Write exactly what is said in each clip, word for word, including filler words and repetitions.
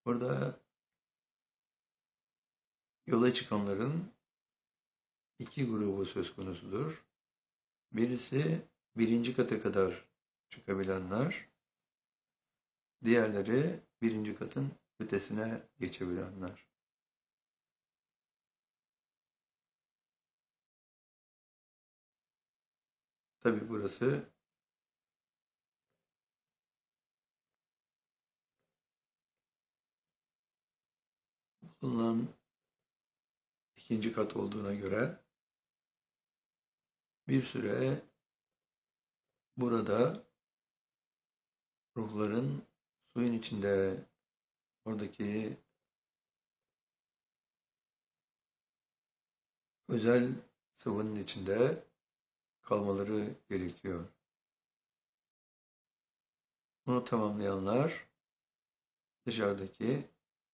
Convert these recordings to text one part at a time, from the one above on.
Burada yola çıkanların iki grubu söz konusudur. Birisi birinci kata kadar çıkabilenler, diğerleri birinci katın ötesine geçebilenler. Tabi burası bulunan ikinci kat olduğuna göre bir süre burada ruhların suyun içinde, oradaki özel sıvının içinde kalmaları gerekiyor. Bunu tamamlayanlar dışarıdaki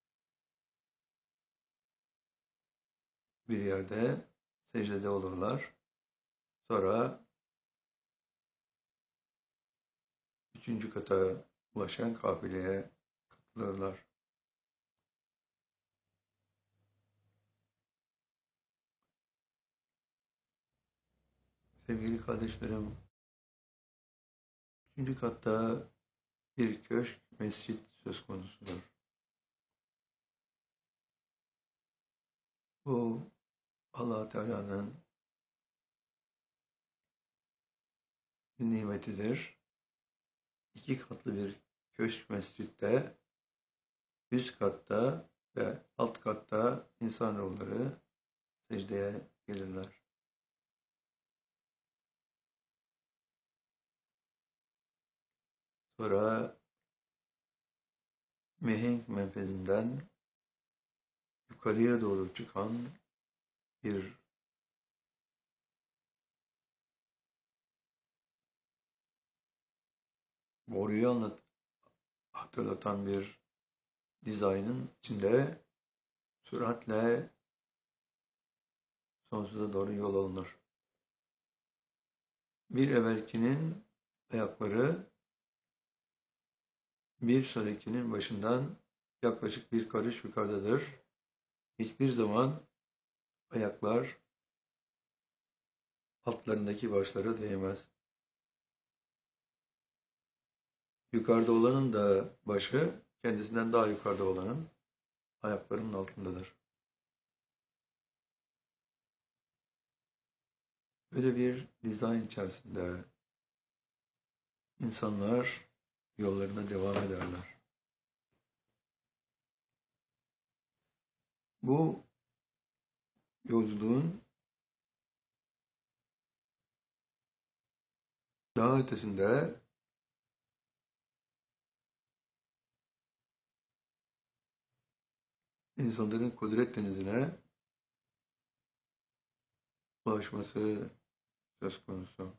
bir yerde secdede olurlar. Sonra üçüncü kata ulaşan kafileye katılırlar. Sevgili kardeşlerim, üçüncü katta bir köşk, mescit söz konusudur. Bu Allah Teala'nın bir nimetidir. İki katlı bir köşk mescitte, üst katta ve alt katta insanoğulları secdeye gelirler. Sonra mihenk menfezinden yukarıya doğru çıkan bir boruyu anlat, hatırlatan bir dizaynın içinde süratle sonsuza doğru yol alınır. Bir evvelkinin ayakları bir sonrakinin başından yaklaşık bir karış yukarıdadır. Hiçbir zaman ayaklar altlarındaki başlara değmez. Yukarıda olanın da başı kendisinden daha yukarıda olanın ayaklarının altındadır. Böyle bir dizayn içerisinde insanlar yollarına devam ederler. Bu yolculuğun daha ötesinde insanların kudret denizine ulaşması söz konusu.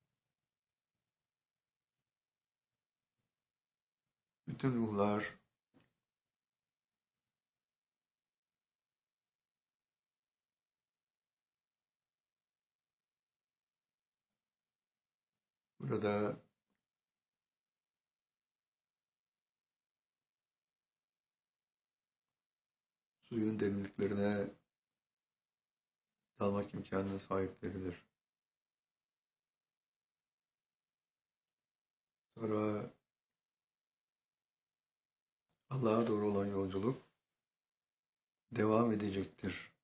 Bütün ruhlar burada suyun derinliklerine dalmak imkanına sahipleridir. Sonra Allah'a doğru olan yolculuk devam edecektir.